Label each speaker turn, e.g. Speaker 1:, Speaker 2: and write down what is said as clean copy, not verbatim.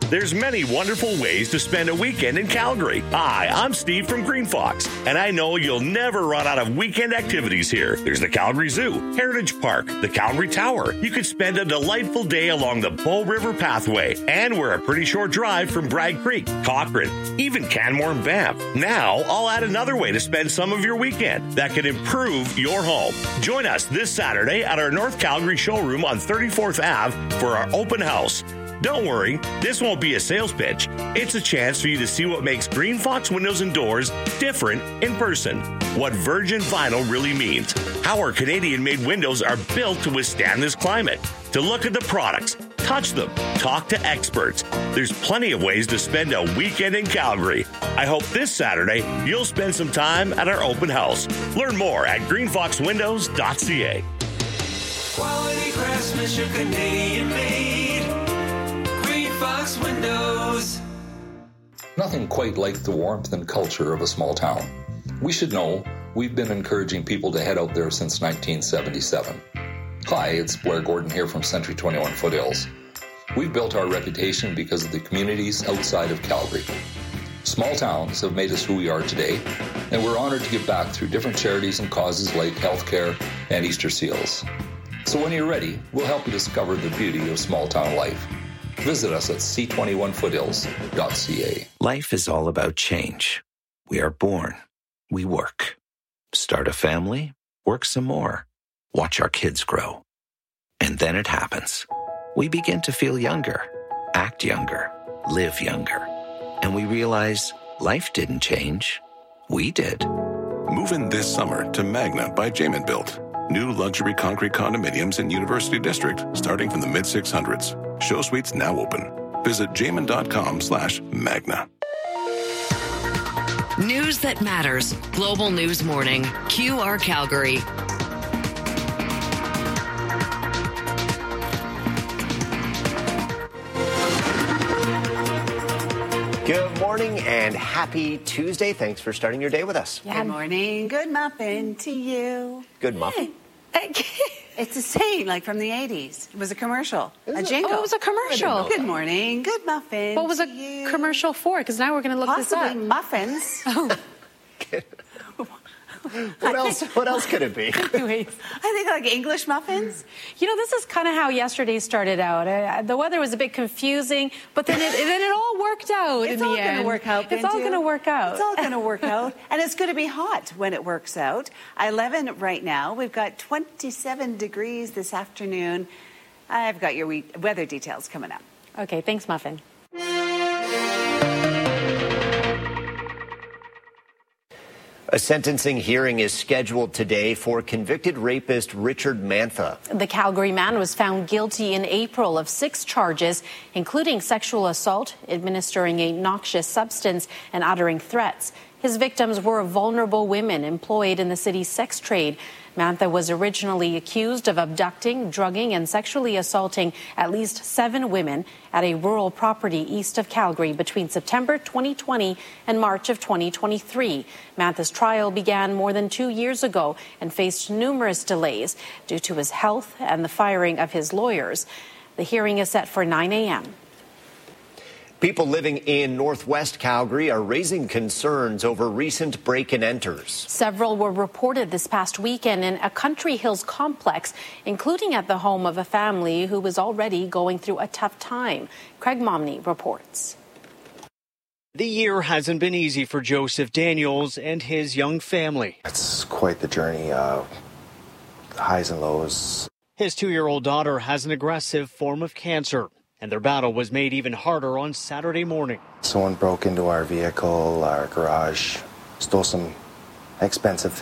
Speaker 1: There's many wonderful ways to spend a weekend in Calgary. Hi, I'm Steve from Green Fox, and I know you'll never run out of weekend activities here. There's the Calgary Zoo, Heritage Park, the Calgary Tower. You could spend a delightful day along the Bow River Pathway, and we're a pretty short drive from Bragg Creek, Cochrane, even Canmore and Banff. Now, I'll add another way to spend some of your weekend that could improve your home. Join us this Saturday at our North Calgary showroom on 34th Ave for our open house. Don't worry, this won't be a sales pitch. It's a chance for you to see what makes Green Fox Windows and Doors different in person. What virgin vinyl really means. How our Canadian-made windows are built to withstand this climate. To look at the products, touch them, talk to experts. There's plenty of ways to spend a weekend in Calgary. I hope this Saturday you'll spend some time at our open house. Learn more at greenfoxwindows.ca.
Speaker 2: Quality craftsmanship, Canadian-made. Green Fox Windows.
Speaker 3: Nothing quite like the warmth and culture of a small town. We should know we've been encouraging people to head out there since 1977. Hi, it's Blair Gordon here from Century 21 Foothills. We've built our reputation because of the communities outside of Calgary. Small towns have made us who we are today, and we're honored to give back through different charities and causes like healthcare and Easter seals. So when you're ready, we'll help you discover the beauty of small town life. Visit us at c21foothills.ca.
Speaker 4: Life is all about change. We are born. We work. Start a family. Work some more. Watch our kids grow. And then it happens. We begin to feel younger, act younger, live younger. And we realize life didn't change. We did.
Speaker 5: Move in this summer to Magna by Jamin Built. New luxury concrete condominiums in University District starting from the mid-600s. Show suites now open. Visit jamin.com/Magna.
Speaker 6: News that matters. Global News Morning. QR Calgary.
Speaker 7: Good morning and happy Tuesday. Thanks for starting your day with us.
Speaker 8: Good morning. Good muffin to you.
Speaker 7: Good muffin?
Speaker 8: It's a saying like from the 80s. It was a commercial. A jingle.
Speaker 9: Oh, it was a commercial.
Speaker 8: Good morning. Good muffin.
Speaker 9: What was a commercial for? Because now we're going to look this up.
Speaker 8: Possibly muffins.
Speaker 9: Oh.
Speaker 7: What else could it be?
Speaker 8: Anyways, I think like English muffins.
Speaker 9: You know, this is kind of how yesterday started out. The weather was a bit confusing, but then it all worked out in the end.
Speaker 8: It's all going to work out,
Speaker 9: It's all going to work out.
Speaker 8: It's all going to work out. And it's going to be hot when it works out. 11 right now. We've got 27 degrees this afternoon. I've got your weather details coming up.
Speaker 9: Okay, thanks, Muffin.
Speaker 7: A sentencing hearing is scheduled today for convicted rapist Richard Mantha.
Speaker 9: The Calgary man was found guilty in April of 6 charges, including sexual assault, administering a noxious substance, and uttering threats. His victims were vulnerable women employed in the city's sex trade. Mantha was originally accused of abducting, drugging, and sexually assaulting at least 7 women at a rural property east of Calgary between September 2020 and March of 2023. Mantha's trial began more than 2 years ago and faced numerous delays due to his health and the firing of his lawyers. The hearing is set for 9 a.m.
Speaker 7: People living in northwest Calgary are raising concerns over recent break-and-enters.
Speaker 9: Several were reported this past weekend in a Country Hills complex, including at the home of a family who was already going through a tough time. Craig Momney reports.
Speaker 10: The year hasn't been easy for Joseph Daniels and his young family.
Speaker 11: It's quite the journey, highs and lows.
Speaker 10: His 2-year-old daughter has an aggressive form of cancer, and their battle was made even harder on Saturday morning.
Speaker 11: Someone broke into our vehicle, our garage, stole some expensive